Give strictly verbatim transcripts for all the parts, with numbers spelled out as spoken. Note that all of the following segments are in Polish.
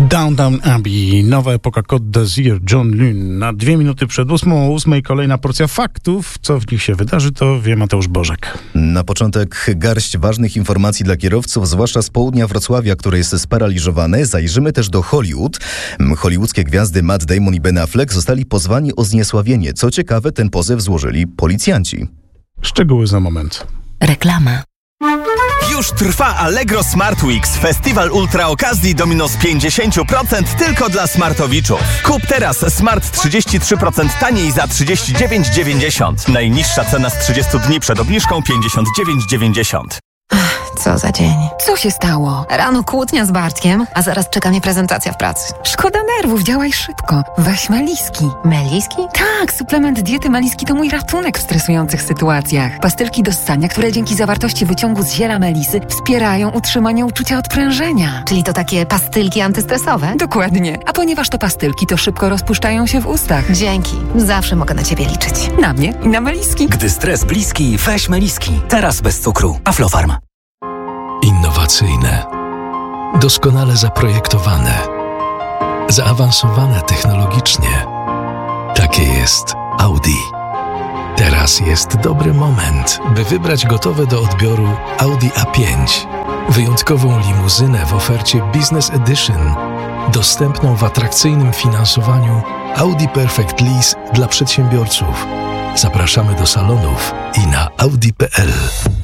Downton Abbey, nowa epoka Côte d'Azur, John Lune. Na dwie minuty przed ósmą, o ósmej kolejna porcja faktów. Co w nich się wydarzy, to wie Mateusz Bożek. Na początek garść ważnych informacji dla kierowców, zwłaszcza z południa Wrocławia, które jest sparaliżowane. Zajrzymy też do Hollywood. Hollywoodzkie gwiazdy Matt Damon i Ben Affleck zostali pozwani o zniesławienie. Co ciekawe, ten pozew złożyli policjanci. Szczegóły za moment. Reklama. Już trwa Allegro Smart Weeks, festiwal ultra okazji do minus pięćdziesiąt procent tylko dla smartowiczów. Kup teraz Smart trzydzieści trzy procent taniej za trzydzieści dziewięć dziewięćdziesiąt. Najniższa cena z trzydziestu dni przed obniżką pięćdziesiąt dziewięć dziewięćdziesiąt. Co za dzień. Co się stało? Rano kłótnia z Bartkiem, a zaraz czeka mnie prezentacja w pracy. Szkoda nerwów, działaj szybko. Weź Meliski. Meliski? Tak, suplement diety Meliski to mój ratunek w stresujących sytuacjach. Pastylki do ssania, które dzięki zawartości wyciągu z ziela melisy wspierają utrzymanie uczucia odprężenia. Czyli to takie pastylki antystresowe? Dokładnie. A ponieważ to pastylki, to szybko rozpuszczają się w ustach. Dzięki. Zawsze mogę na ciebie liczyć. Na mnie i na Meliski. Gdy stres bliski, weź Meliski. Teraz bez cukru. Aflofarm. Innowacyjne, doskonale zaprojektowane, zaawansowane technologicznie. Takie jest Audi. Teraz jest dobry moment, by wybrać gotowe do odbioru Audi A pięć. Wyjątkową limuzynę w ofercie Business Edition, dostępną w atrakcyjnym finansowaniu Audi Perfect Lease dla przedsiębiorców. Zapraszamy do salonów i na audi kropka p l.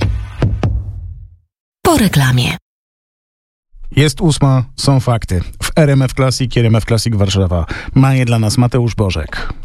Po reklamie. Jest ósma, są fakty. W R M F Classic, R M F Classic Warszawa. Ma je dla nas Mateusz Bożek.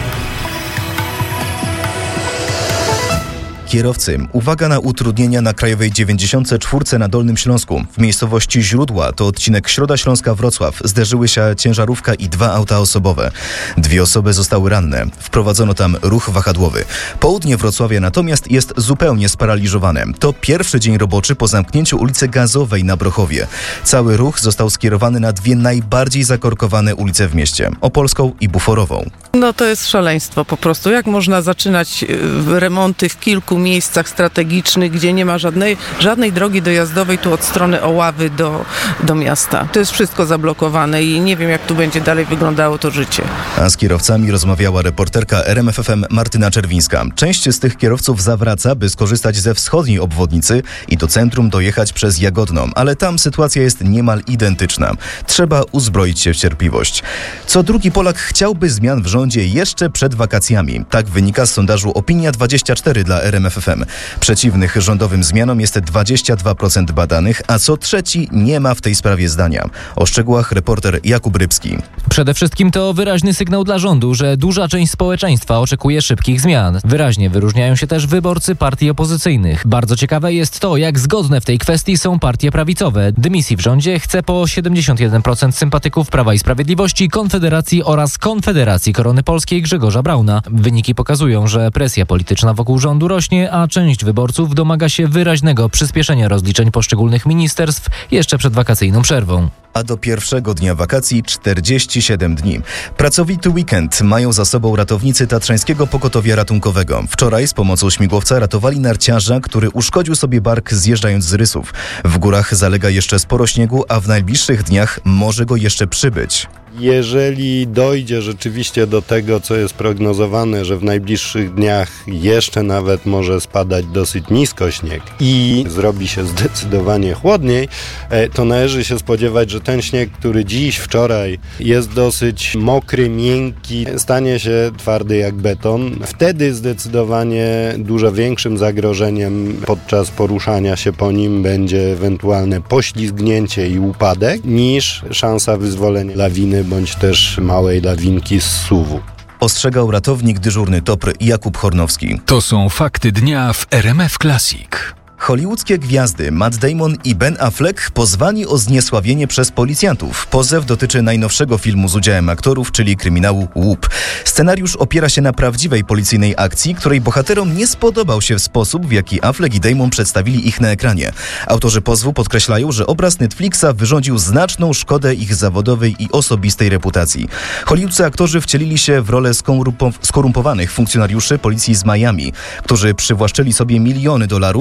Kierowcy, uwaga na utrudnienia na Krajowej dziewięćdziesiątce czwórce na Dolnym Śląsku. W miejscowości Źródła, to odcinek Środa Śląska-Wrocław, zderzyły się ciężarówka i dwa auta osobowe. Dwie osoby zostały ranne. Wprowadzono tam ruch wahadłowy. Południe Wrocławia natomiast jest zupełnie sparaliżowane. To pierwszy dzień roboczy po zamknięciu ulicy Gazowej na Brochowie. Cały ruch został skierowany na dwie najbardziej zakorkowane ulice w mieście. Opolską i Buforową. No to jest szaleństwo po prostu. Jak można zaczynać remonty w kilku miejscach strategicznych, gdzie nie ma żadnej, żadnej drogi dojazdowej tu od strony Oławy do, do miasta. To jest wszystko zablokowane i nie wiem, jak tu będzie dalej wyglądało to życie. A z kierowcami rozmawiała reporterka R M F F M Martyna Czerwińska. Część z tych kierowców zawraca, by skorzystać ze wschodniej obwodnicy i do centrum dojechać przez Jagodno, ale tam sytuacja jest niemal identyczna. Trzeba uzbroić się w cierpliwość. Co drugi Polak chciałby zmian w rządzie jeszcze przed wakacjami. Tak wynika z sondażu Opinia dwadzieścia cztery dla R M F F M. Przeciwnych rządowym zmianom jest dwadzieścia dwa procent badanych, a co trzeci nie ma w tej sprawie zdania. O szczegółach reporter Jakub Rybski. Przede wszystkim to wyraźny sygnał dla rządu, że duża część społeczeństwa oczekuje szybkich zmian. Wyraźnie wyróżniają się też wyborcy partii opozycyjnych. Bardzo ciekawe jest to, jak zgodne w tej kwestii są partie prawicowe. Dymisji w rządzie chce po siedemdziesiąt jeden procent sympatyków Prawa i Sprawiedliwości, Konfederacji oraz Konfederacji Korony Polskiej Grzegorza Brauna. Wyniki pokazują, że presja polityczna wokół rządu rośnie, a część wyborców domaga się wyraźnego przyspieszenia rozliczeń poszczególnych ministerstw jeszcze przed wakacyjną przerwą. A do pierwszego dnia wakacji czterdzieści siedem dni. Pracowity weekend mają za sobą ratownicy Tatrzańskiego Pogotowia Ratunkowego. Wczoraj z pomocą śmigłowca ratowali narciarza, który uszkodził sobie bark zjeżdżając z rysów. W górach zalega jeszcze sporo śniegu, a w najbliższych dniach może go jeszcze przybyć. Jeżeli dojdzie rzeczywiście do tego, co jest prognozowane, że w najbliższych dniach jeszcze nawet może spadać dosyć nisko śnieg i zrobi się zdecydowanie chłodniej, to należy się spodziewać, że ten śnieg, który dziś, wczoraj jest dosyć mokry, miękki, stanie się twardy jak beton. Wtedy zdecydowanie dużo większym zagrożeniem podczas poruszania się po nim będzie ewentualne poślizgnięcie i upadek, niż szansa wyzwolenia lawiny bądź też małej lawinki z zsuwu. Ostrzegał ratownik dyżurny T O P R Jakub Hornowski. To są fakty dnia w R M F Classic. Hollywoodzkie gwiazdy Matt Damon i Ben Affleck pozwani o zniesławienie przez policjantów. Pozew dotyczy najnowszego filmu z udziałem aktorów, czyli kryminału Łup. Scenariusz opiera się na prawdziwej policyjnej akcji, której bohaterom nie spodobał się w sposób, w jaki Affleck i Damon przedstawili ich na ekranie. Autorzy pozwu podkreślają, że obraz Netflixa wyrządził znaczną szkodę ich zawodowej i osobistej reputacji. Hollywoodscy aktorzy wcielili się w rolę skorumpowanych funkcjonariuszy policji z Miami, którzy przywłaszczyli sobie miliony dolarów znalezionych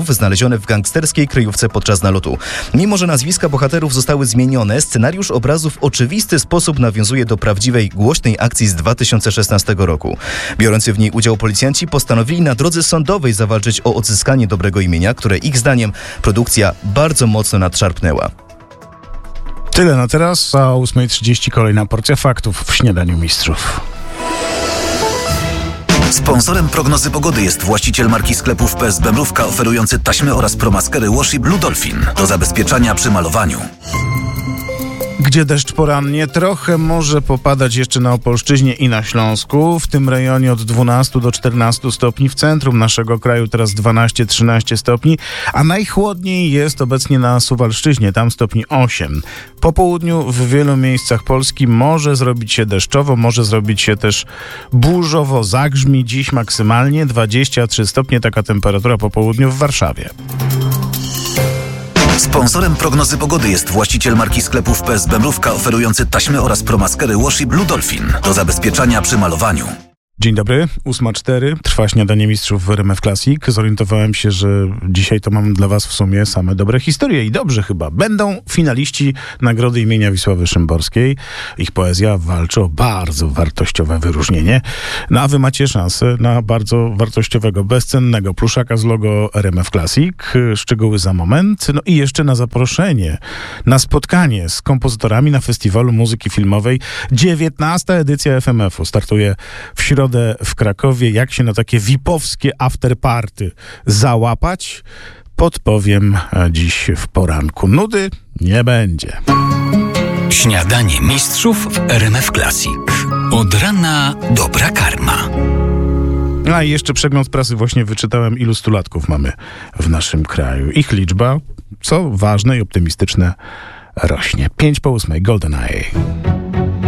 znalezione w gangsterskiej kryjówce podczas nalotu. Mimo że nazwiska bohaterów zostały zmienione, scenariusz obrazu w oczywisty sposób nawiązuje do prawdziwej, głośnej akcji z dwa tysiące szesnastego roku. Biorący w niej udział policjanci postanowili na drodze sądowej zawalczyć o odzyskanie dobrego imienia, które ich zdaniem produkcja bardzo mocno nadszarpnęła. Tyle na teraz, a o ósma trzydzieści kolejna porcja faktów w Śniadaniu Mistrzów. Sponsorem prognozy pogody jest właściciel marki sklepów P S B Mrówka, oferujący taśmy oraz promaskery Washi Blue Dolphin do zabezpieczania przy malowaniu. Gdzie deszcz porannie, trochę może popadać jeszcze na Opolszczyźnie i na Śląsku. W tym rejonie od dwunastu do czternastu stopni, w centrum naszego kraju teraz dwanaście trzynaście stopni, a najchłodniej jest obecnie na Suwalszczyźnie, tam stopni osiem. Po południu w wielu miejscach Polski może zrobić się deszczowo, może zrobić się też burzowo, zagrzmi. Dziś maksymalnie dwadzieścia trzy stopnie, taka temperatura po południu w Warszawie. Sponsorem prognozy pogody jest właściciel marki sklepów P S B Mrówka, oferujący taśmy oraz promaskery Washi Blue Dolphin do zabezpieczania przy malowaniu. Dzień dobry, ósma cztery, trwa Śniadanie Mistrzów w R M F Classic. Zorientowałem się, że dzisiaj to mam dla was w sumie same dobre historie i dobrze chyba. Będą finaliści Nagrody imienia Wisławy Szymborskiej. Ich poezja walczy o bardzo wartościowe wyróżnienie. No a wy macie szansę na bardzo wartościowego, bezcennego pluszaka z logo R M F Classic. Szczegóły za moment. No i jeszcze na zaproszenie na spotkanie z kompozytorami na Festiwalu Muzyki Filmowej. dziewiętnasta edycja F M F-u startuje w środę w Krakowie. Jak się na takie vipowskie afterparty załapać, podpowiem dziś w poranku. Nudy nie będzie. Śniadanie Mistrzów w R M F Classic. Od rana dobra karma. A i jeszcze przegląd prasy. Właśnie wyczytałem, ilu stulatków mamy w naszym kraju. Ich liczba, co ważne i optymistyczne, rośnie. Pięć po ósmej. GoldenEye.